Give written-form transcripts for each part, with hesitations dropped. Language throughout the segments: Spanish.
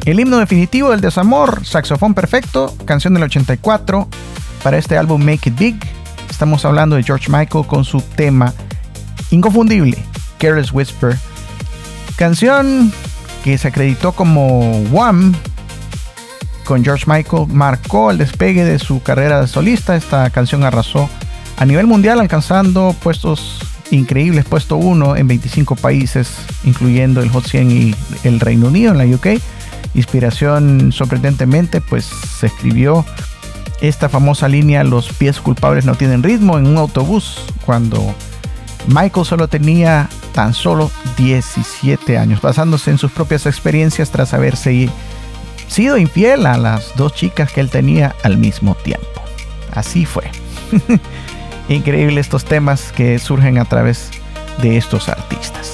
El himno definitivo del desamor, Saxofón Perfecto, canción del 84, para este álbum Make It Big. Estamos hablando de George Michael con su tema inconfundible, Careless Whisper, canción que se acreditó como Wham! Con George Michael, marcó el despegue de su carrera de solista. Esta canción arrasó a nivel mundial, alcanzando puestos increíbles, puesto 1 en 25 países, incluyendo el Hot 100 y el Reino Unido, en la UK. Inspiración, sorprendentemente, pues se escribió esta famosa línea: los pies culpables no tienen ritmo, en un autobús, cuando Michael solo tenía tan solo 17 años, basándose en sus propias experiencias tras haberse sido infiel a las 2 chicas que él tenía al mismo tiempo. Así fue. Increíble estos temas que surgen a través de estos artistas.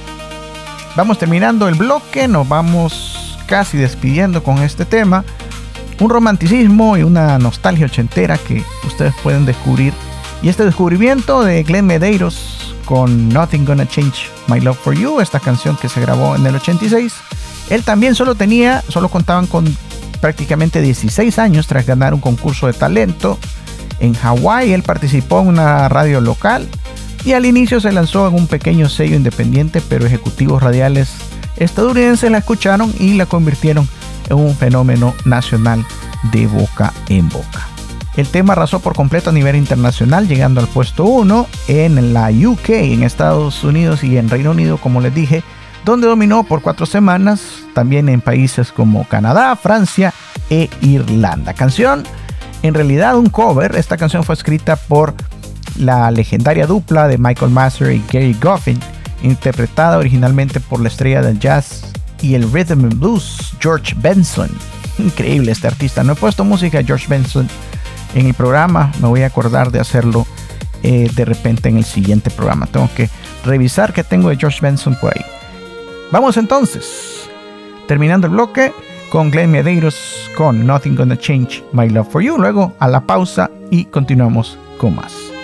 Vamos terminando el bloque, nos vamos casi despidiendo con este tema. Un romanticismo y una nostalgia ochentera que ustedes pueden descubrir. Y este descubrimiento de Glenn Medeiros con Nothing Gonna Change My Love For You, esta canción que se grabó en el 86. Él también solo contaban con prácticamente 16 años tras ganar un concurso de talento en Hawái. Él participó en una radio local y al inicio se lanzó en un pequeño sello independiente, pero ejecutivos radiales estadounidenses la escucharon y la convirtieron en un fenómeno nacional de boca en boca. El tema arrasó por completo a nivel internacional, llegando al puesto 1 en la UK, en Estados Unidos y en Reino Unido, como les dije, donde dominó por 4 semanas, también en países como Canadá, Francia e Irlanda. Canción, en realidad un cover. Esta canción fue escrita por la legendaria dupla de Michael Masser y Gary Goffin, interpretada originalmente por la estrella del jazz y el rhythm and blues, George Benson. Increíble este artista. No he puesto música de George Benson en el programa, me voy a acordar de hacerlo de repente en el siguiente programa. Tengo que revisar qué tengo de George Benson por ahí. Vamos entonces, terminando el bloque con Glenn Medeiros con Nothing Gonna Change My Love For You. Luego a la pausa y continuamos con más.